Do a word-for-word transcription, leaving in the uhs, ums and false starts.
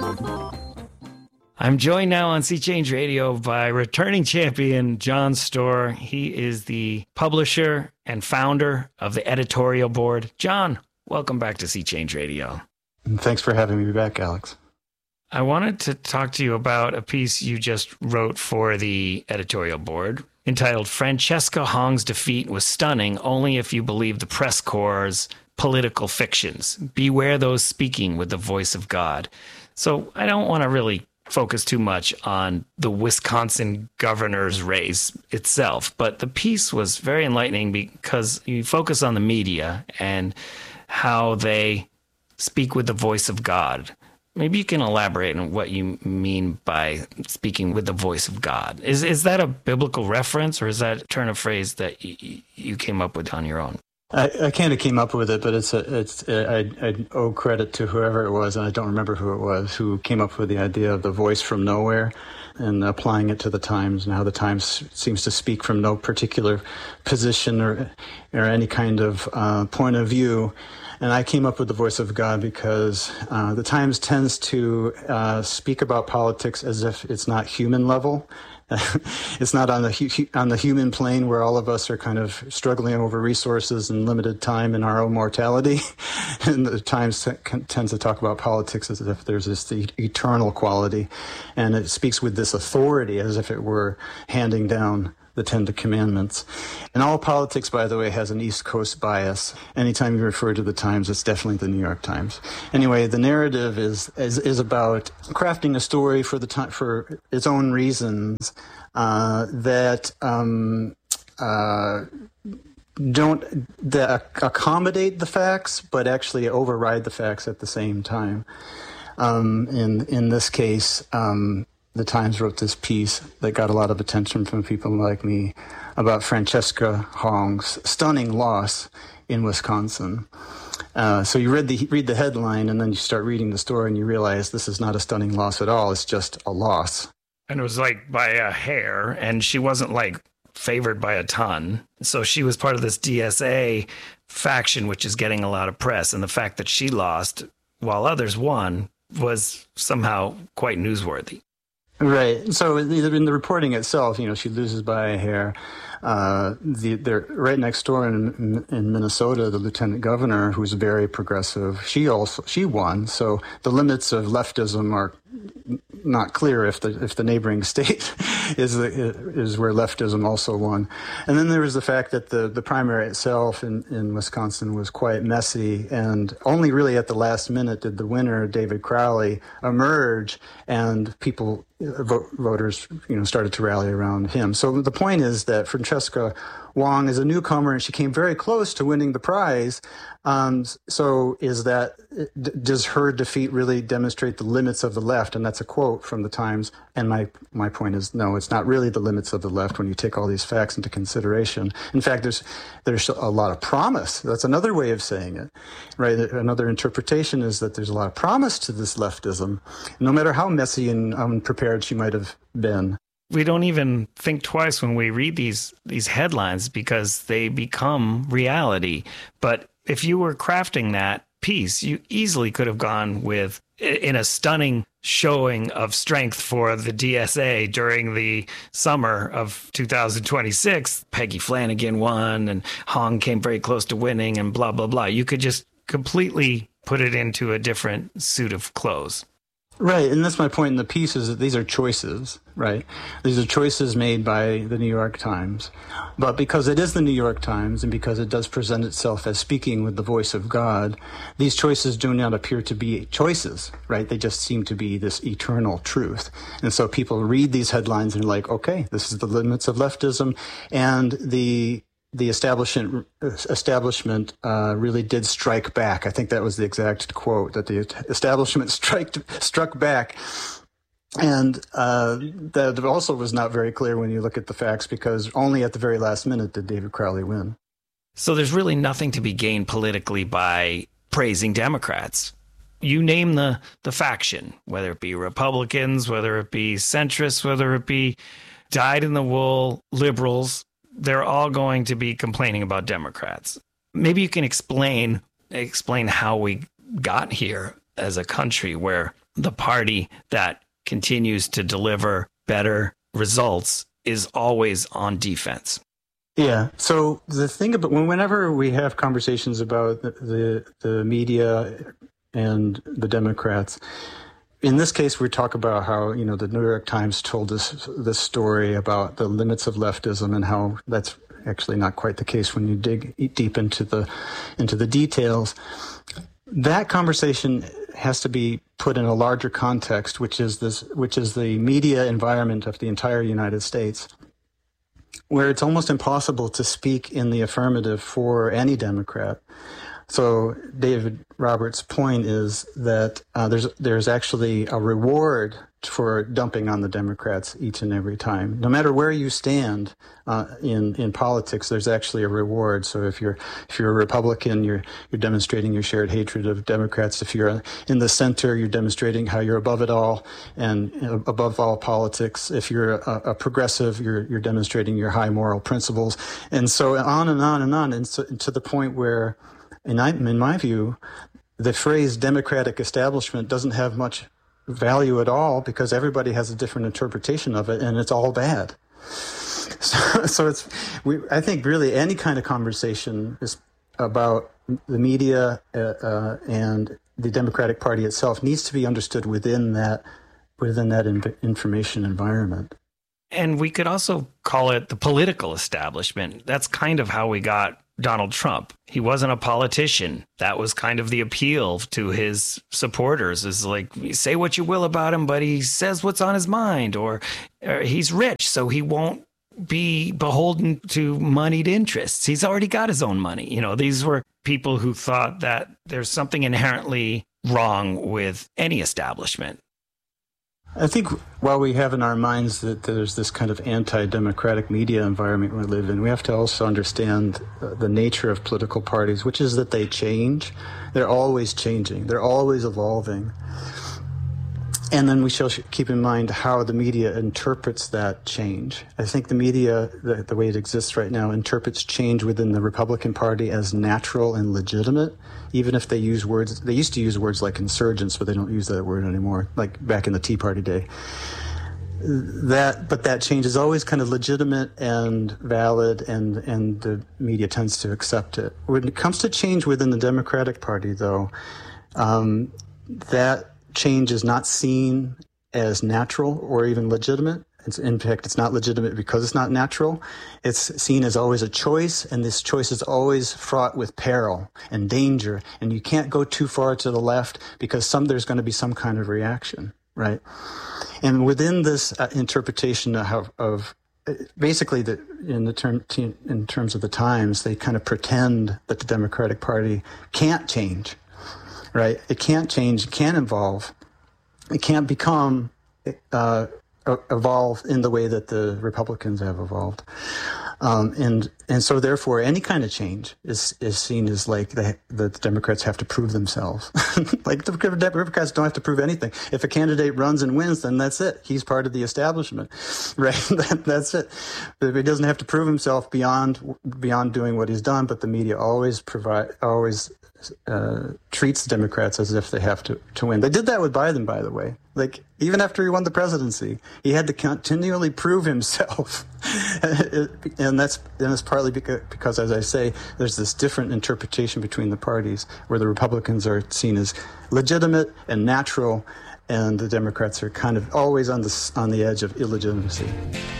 I'm joined now on Sea Change Radio by returning champion Jon Storr. He is the publisher and founder of the editorial board. Jon, welcome back to Sea Change Radio. Thanks for having me back, Alex. I wanted to talk to you about a piece you just wrote for the editorial board entitled Francesca Hong's Defeat Was Stunning Only If You Believe the Press Corps' Political Fictions. Beware those speaking with the voice of God. So I don't want to really focus too much on the Wisconsin governor's race itself, but the piece was very enlightening because you focus on the media and how they speak with the voice of God. Maybe you can elaborate on what you mean by speaking with the voice of God. Is is that a biblical reference, or is that a turn of phrase that y- you came up with on your own? I, I kind of came up with it, but it's a, it's a, I, I owe credit to whoever it was, and I don't remember who it was, who came up with the idea of the voice from nowhere and applying it to the Times and how the Times seems to speak from no particular position or or any kind of uh, point of view. And I came up with the voice of God because uh, the Times tends to uh, speak about politics as if it's not human level. It's not on the hu- on the human plane where all of us are kind of struggling over resources and limited time and our own mortality. And the Times t- tends to talk about politics as if there's this e- eternal quality. And it speaks with this authority as if it were handing down the Ten Commandments. And all politics, by the way, has an East Coast bias. Anytime you refer to the Times, it's definitely the New York Times. Anyway, the narrative is is, is about crafting a story for the time for its own reasons uh, that um, uh, don't that accommodate the facts, but actually override the facts at the same time. Um, in in this case. Um, The Times wrote this piece that got a lot of attention from people like me about Francesca Hong's stunning loss in Wisconsin. Uh, so you read the read the headline, and then you start reading the story, and you realize this is not a stunning loss at all. It's just a loss. And it was like by a hair, and she wasn't like favored by a ton. So she was part of this D S A faction, which is getting a lot of press. And the fact that she lost while others won was somehow quite newsworthy. Right. So in the reporting itself, you know, she loses by a hair. Uh, the, they're right next door in, in Minnesota, the lieutenant governor, who's very progressive, she also she won. So the limits of leftism are not clear if the if the neighboring state is the, is where leftism also won. And then there was the fact that the, the primary itself in, in Wisconsin was quite messy, and only really at the last minute did the winner, David Crowley, emerge, and people voters, you know, started to rally around him. So the point is that Francesca Hong is a newcomer, and she came very close to winning the prize. Um, so is that, does her defeat really demonstrate the limits of the left? And that's a quote from the Times. And my, my point is, no, it's not really the limits of the left when you take all these facts into consideration. In fact, there's, there's a lot of promise. That's another way of saying it, right? Another interpretation is that there's a lot of promise to this leftism, no matter how messy and unprepared she might have been. We don't even think twice when we read these these headlines because they become reality. But if you were crafting that piece, you easily could have gone with, in a stunning showing of strength for the D S A during the summer of two thousand twenty-six, Peggy Flanagan won and Hong came very close to winning and blah, blah, blah. You could just completely put it into a different suit of clothes. Right, and that's my point in the piece, is that these are choices, right? These are choices made by the New York Times. But because it is the New York Times, and because it does present itself as speaking with the voice of God, these choices do not appear to be choices, right? They just seem to be this eternal truth. And so people read these headlines and are like, okay, this is the limits of leftism, and the the establishment establishment uh, really did strike back. I think that was the exact quote, that the establishment strike, struck back. And uh, that also was not very clear when you look at the facts, because only at the very last minute did David Crowley win. So there's really nothing to be gained politically by praising Democrats. You name the, the faction, whether it be Republicans, whether it be centrists, whether it be dyed-in-the-wool liberals, they're all going to be complaining about Democrats. Maybe you can explain explain how we got here as a country where the party that continues to deliver better results is always on defense. Yeah. So the thing about whenever we have conversations about the, the, the media and the Democrats, in this case, we talk about how, you know, the New York Times told us this story about the limits of leftism and how that's actually not quite the case when you dig deep into the into the details. That conversation has to be put in a larger context, which is this, which is the media environment of the entire United States, where it's almost impossible to speak in the affirmative for any Democrat. So David Roberts' point is that uh, there's there's actually a reward for dumping on the Democrats each and every time. No matter where you stand uh, in in politics, there's actually a reward. So if you're if you're a Republican, you're you're demonstrating your shared hatred of Democrats. If you're in the center, you're demonstrating how you're above it all and above all politics. If you're a, a progressive, you're you're demonstrating your high moral principles, and so on and on and on, and so, to the point where, in, I, in my view, the phrase Democratic establishment doesn't have much value at all because everybody has a different interpretation of it, and it's all bad. So, so it's, we, I think really any kind of conversation is about the media uh, uh, and the Democratic Party itself needs to be understood within that, within that in, information environment. And we could also call it the political establishment. That's kind of how we got Donald Trump. He wasn't a politician. That was kind of the appeal to his supporters, is like, say what you will about him, but he says what's on his mind, or, or he's rich, so he won't be beholden to moneyed interests. He's already got his own money. You know, these were people who thought that there's something inherently wrong with any establishment. I think while we have in our minds that there's this kind of anti-democratic media environment we live in, we have to also understand the nature of political parties, which is that they change. They're always changing. They're always evolving. And then we shall keep in mind how the media interprets that change. I think the media, the, the way it exists right now, interprets change within the Republican Party as natural and legitimate, even if they use words. They used to use words like insurgents, but they don't use that word anymore, like back in the Tea Party day. That, but that change is always kind of legitimate and valid, and, and the media tends to accept it. When it comes to change within the Democratic Party, though, um, that change is not seen as natural or even legitimate. It's, in fact, it's not legitimate because it's not natural. It's seen as always a choice, and this choice is always fraught with peril and danger, and you can't go too far to the left because some there's going to be some kind of reaction, right? And within this uh, interpretation of, of basically, the, in the term in terms of the Times, they kind of pretend that the Democratic Party can't change. Right? It can't change, it can't evolve, it can't become, uh, evolve in the way that the Republicans have evolved. Um, and and so therefore any kind of change is, is seen as like the, the Democrats have to prove themselves. Like the Democrats don't have to prove anything. If a candidate runs and wins, then that's it. He's part of the establishment, right? that, that's it. But he doesn't have to prove himself beyond beyond doing what he's done, but the media always provide, always Uh, treats Democrats as if they have to, to win. They did that with Biden, by the way. Like, even after he won the presidency, he had to continually prove himself. and that's and that's partly because, because, as I say, there's this different interpretation between the parties, where the Republicans are seen as legitimate and natural, and the Democrats are kind of always on the, on the edge of illegitimacy.